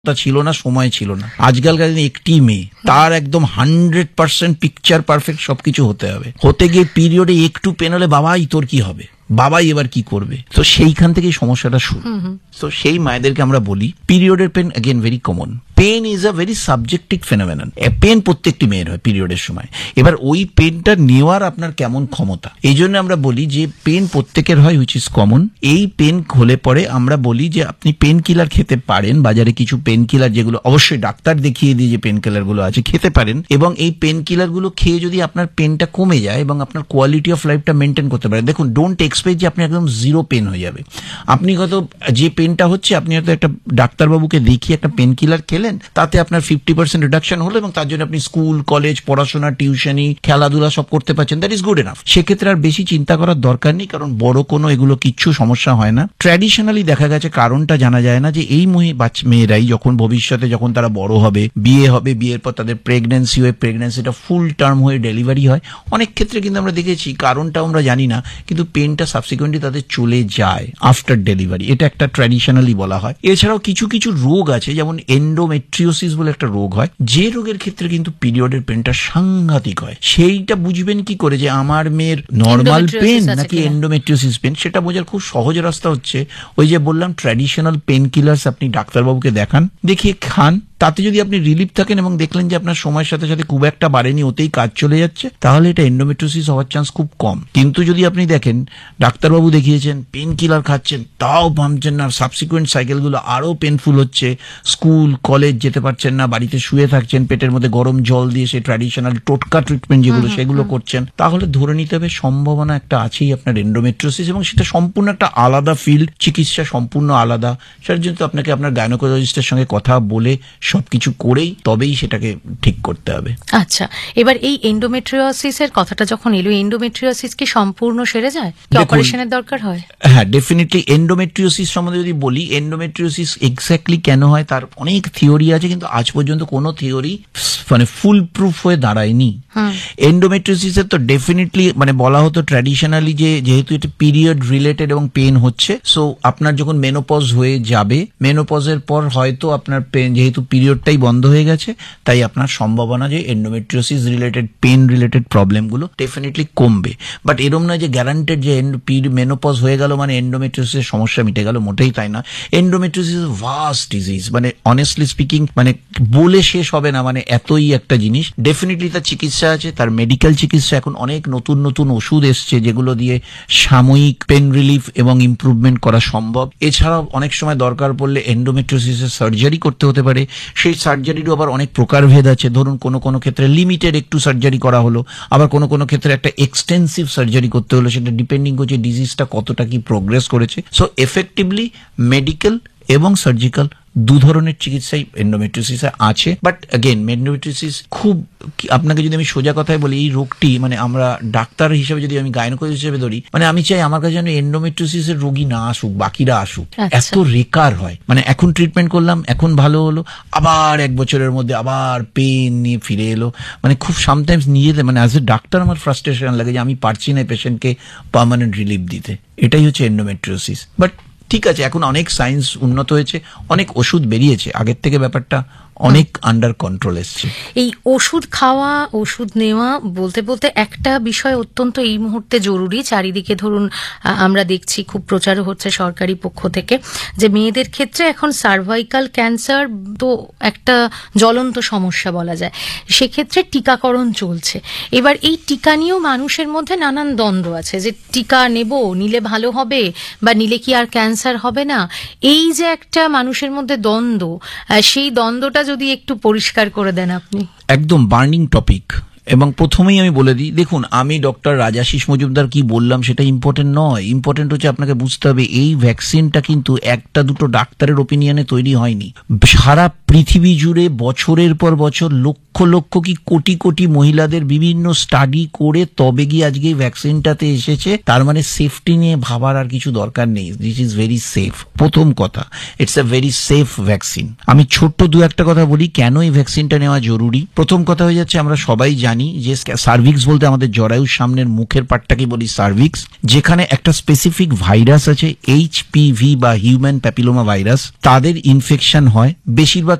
ছিল না, সময় ছিল না। আজকালকার দিনে একটি মেয়ে, তার একদম 100% পিকচার পারফেক্ট সবকিছু হতে হবে। হতে গিয়ে পিরিয়ডে একটু পেন হলে বাবাই তোর কি হবে, বাবাই এবার কি করবে, তো সেইখান থেকেই সমস্যাটা শুরু। তো সেই মায়েদেরকে আমরা বলি পিরিয়ডের pen again very common. Pen is a very subjective phenomenon. Pen প্রত্যেকটি মেয়ের হয় পিরিয়ডের সময়। এবার ওই পেনটা নেওয়ার আপনার কেমন ক্ষমতা, এই জন্য আমরা বলি যে পেন প্রত্যেকের হয়, হুইচ ইজ কমন। এই পেন হলে পরে আমরা বলি যে আপনি পেন কিলার খেতে পারেন, বাজারে কিছু পেন কিলার যেগুলো অবশ্যই ডাক্তার দেখিয়ে দিয়ে যে পেন কিলার গুলো আছে খেতে পারেন, এবং এই পেন কিলার গুলো খেয়ে যদি আপনার পেনটা কমে যায় এবং আপনার কোয়ালিটি অফ লাইফটা মেনটেন করতে পারেন। দেখুন, ডোন্ট এক্সপেক্ট যে আপনি একদম জিরো পেন হয়ে যাবে। আপনি হয়তো যে পেনটা হচ্ছে আপনি হয়তো একটা ডাক্তারবাবুকে দেখিয়ে একটা পেন কিলার খেলেন, তাতে আপনার 50% রিডাকশন হলো এবং তার জন্য আপনি স্কুল, কলেজ, পড়াশোনা, টিউশনি, খেলাধুলা সব করতে পারছেন, দ্যাট ইজ গুড এনাফ। সেক্ষেত্রে আর বেশি চিন্তা করার দরকার নেই, কারণ বড় কোনো এগুলো কিচ্ছু সমস্যা হয় না। ট্র্যাডিশনালি দেখা গেছে, কারণটা জানা যায় না, যে এই মেয়েরাই যখন ভবিষ্যতে যখন তারা বড় হবে, বিয়ে হবে, বিয়ের পর তাদের প্রেগনেন্সি হয়ে প্রেগনেন্সিটা ফুল টার্ম হয়ে ডেলিভারি হয়, অনেক ক্ষেত্রে কিন্তু আমরা দেখেছি কারণটা আমরা জানি না, কিন্তু পেনটা সাবসিকুয়েন্টলি তাদের চলে যায় আফটার ডেলিভারি। এটা একটা ট্র্যাডিশনালি বলা হয়। এছাড়াও কিছু কিছু রোগ আছে, যেমন এন্ডোমেট্রিওসিস বলে একটা রোগ হয়, যে রোগের ক্ষেত্রে কিন্তু পিরিয়ডের পেনটা সাংঘাতিক হয়। সেইটা বুঝবেন কি করে যে আমার মেয়ের নর্মাল পেন নাকি এন্ডোমেট্রিওসিস পেন, সেটা বোঝার খুব সহজ রাস্তা হচ্ছে ওই যে বললাম ট্র্যাডিশনাল পেন কিলার্স আপনি ডাক্তারবাবুকে দেখান, দেখিয়ে খান। তাতে যদি আপনি রিলিফ থাকেন এবং দেখলেন যে আপনার সময়ের সাথে সাথে খুব একটা বাড়েনি, ওতেই কাজ চলে যাচ্ছে, তাহলে এটা এন্ডোমেট্রিওসিস হওয়ার চান্স খুব কম। কিন্তু যদি আপনি দেখেন ডাক্তারবাবু দেখিয়েছেন, পেন কিলার খাচ্ছেন, তাও ভাবছেন না, সাবসিকুয়েন্ট সাইকেলগুলো আরো পেনফুল হচ্ছে, স্কুল কলেজ যেতে পারছেন না, বাড়িতে শুয়ে থাকছেন, পেটের মধ্যে গরম জল দিয়ে সেই ট্র্যাডিশনাল টোটকা ট্রিটমেন্ট যেগুলো সেগুলো করছেন, তাহলে ধরে নিতে হবে সম্ভাবনা একটা আছেই আপনার এন্ডোমেট্রিওসিস, এবং সেটা সম্পূর্ণ একটা আলাদা ফিল্ড, চিকিৎসা সম্পূর্ণ আলাদা। সেটার জন্য আপনাকে আপনার গাইনোকোলজিস্টের সঙ্গে কথা বলে সবকিছু করেই তবেই সেটাকে ঠিক করতে হবে। আচ্ছা, এবার এই এন্ডোমেট্রিওসিসের কথাটা যখন এলো, এন্ডোমেট্রিওসিস কি সম্পূর্ণ সেরে যায়, কি অপারেশনের দরকার হয়? হ্যাঁ, ডেফিনেটলি। এন্ডোমেট্রিওসিস সম্বন্ধে যদি বলি, এন্ডোমেট্রিওসিস এক্স্যাক্টলি কেন হয় তার অনেক থিওরি আছে, কিন্তু আজ পর্যন্ত কোনো থিওরি মানে ফুল প্রুফ হয়ে দাঁড়ায়নি। এন্ডোমেট্রিওসিসের তো ডেফিনেটলি মানে বলা হতো ট্র্যাডিশনালি যে যেহেতু এটা পিরিয়ড রিলেটেড এবং পেন হচ্ছে, সো আপনার যখন মেনোপজ হয়ে যাবে, মেনোপজের পর হয়তো আপনার পেন, যেহেতু পিরিয়ডটাই বন্ধ হয়ে গেছে, তাই আপনার সম্ভাবনা যে এন্ডোমেট্রিওসিস রিলেটেড পেন রিলেটেড প্রবলেমগুলো ডেফিনেটলি কমবে। বাট এরম নয় যে গ্যারান্টেড যে মেনোপজ হয়ে গেল মানে এন্ডোমেট্রিওসিসের সমস্যা মিটে গেল, মোটেই তাই না। এন্ডোমেট্রিওসিস ভাস্ট ডিজিজ, মানে অনেস্টলি স্পিকিং মানে বলে শেষ হবে না, মানে এতই একটা জিনিস। ডেফিনেটলি তার চিকিৎসা আছে, তার মেডিকেল চিকিৎসা, এখন অনেক নতুন নতুন ওষুধ এসছে যেগুলো দিয়ে সাময়িক পেন রিলিফ এবং ইমপ্রুভমেন্ট করা সম্ভব। এছাড়াও অনেক সময় দরকার পড়লে এন্ডোমেট্রিওসিসের সার্জারি করতে হতে পারে। সেই সার্জারিরও আবার অনেক প্রকারভেদ আছে। ধরুন কোনো কোনো ক্ষেত্রে লিমিটেড একটু সার্জারি করা হলো, আবার কোনো কোনো ক্ষেত্রে একটা এক্সটেন্সিভ সার্জারি করতে হলো, সেটা ডিপেন্ডিং করছে ডিজিজটা কতটা কি প্রোগ্রেস করেছে। সো এফেক্টিভলি মেডিকেল এবং সার্জিক্যাল দু ধরনের চিকিৎসাই এন্ডোমেট্রিওসিস আছে। বাট অ্যাগেন এন্ডোমেট্রিওসিস খুব, আপনাকে যদি আমি সোজা কথায় বলি, এই রোগটি মানে আমরা ডাক্তার হিসেবে যদি আমি গাইনোকোলজিস্ট হিসেবে ধরি, মানে আমি চাই আমার কাছে যেন এন্ডোমেট্রিওসিসের রোগী না আসুক, বাকিরা আসুক। এত রেকার হয়, মানে এখন ট্রিটমেন্ট করলাম, এখন ভালো হলো, আবার এক বছরের মধ্যে আবার পেন নিয়ে ফিরে এলো। মানে খুব সামটাইমস নিজেদের মানে অ্যাজ এ ডাক্তার আমার ফ্রাস্ট্রেশন লাগে যে আমি পারছি না পেশেন্টকে পার্মানেন্ট রিলিফ দিতে। এটাই হচ্ছে এন্ডোমেট্রিওসিস। বাট ঠিক আছে, এখন অনেক সায়েন্স উন্নত হয়েছে, অনেক ওষুধ বেরিয়েছে, আগের থেকে ব্যাপারটা অনেক আন্ডার কন্ট্রোল এসছে। এই ওষুধ খাওয়া, ওষুধ নেওয়া বলতে বলতে একটা বিষয় অত্যন্ত এই মুহূর্তে জরুরি, চারিদিকে ধরুন আমরা দেখছি খুব প্রচারও হচ্ছে সরকারি পক্ষ থেকে, যে মেয়েদের ক্ষেত্রে এখন সার্ভাইকাল ক্যান্সার তো একটা জ্বলন্ত সমস্যা বলা যায়, সেক্ষেত্রে টিকাকরণ চলছে। এবার এই টিকা নিয়েও মানুষের মধ্যে নানান দ্বন্দ্ব আছে, যে টিকা নেব, নিলে ভালো হবে, বা নিলে কি আর ক্যান্সার হবে না। এই যে একটা মানুষের মধ্যে দ্বন্দ্ব, সেই দ্বন্দ্বটা যদি একটু পরিষ্কার করে দেন আপনি। একদম বার্নিং টপিক। এবং প্রথমেই আমি বলে দিই, দেখুন আমি ডক্টর রাজাশিস মজুমদার কি বললাম সেটা ইম্পর্টেন্ট নয়। ইম্পর্টেন্ট হচ্ছে আপনাকে বুঝতে হবে এই ভ্যাকসিনটা কিন্তু একটা দুটো ডাক্তারের ওপিনিয়নে তৈরি হয়নি, সারা পৃথিবী জুড়ে বছরের পর বছর লক্ষ লক্ষ কি কোটি কোটি মহিলাদের বিভিন্ন স্টাডি করে তবে গিয়ে আজকে এই ভ্যাকসিনটাতে এসেছে। তার মানে সেফটি নিয়ে ভাবার আর কিছু দরকার নেই। This is very safe. প্রথম কথা, it's a very safe vaccine. আমি ছোট্ট দু একটা কথা বলি কেন এই ভ্যাকসিনটা নেওয়া জরুরি। প্রথম কথা হয়ে যাচ্ছে, আমরা সবাই জানি যে সার্ভিক্স বলতে আমাদের জরায়ুর সামনের মুখের পার্টটাকে বলি সার্ভিক্স, যেখানে একটা স্পেসিফিক ভাইরাস আছে HPV বা হিউম্যান প্যাপিলোমা ভাইরাস। তাদের ইনফেকশন হয় বেশিরভাগ